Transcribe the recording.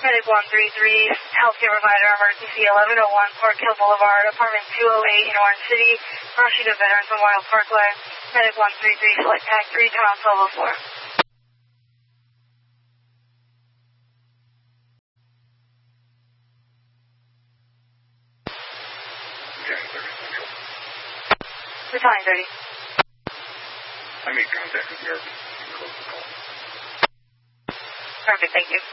Medic 133, healthcare provider, emergency 1101 Fort Hill Boulevard, apartment 208 in Orange City, rushing to Veterans Memorial Parkway. Medic 133, flight pack 3, turn on 1204. Battalion 30. I made contact with American. Close the call. Perfect, thank you.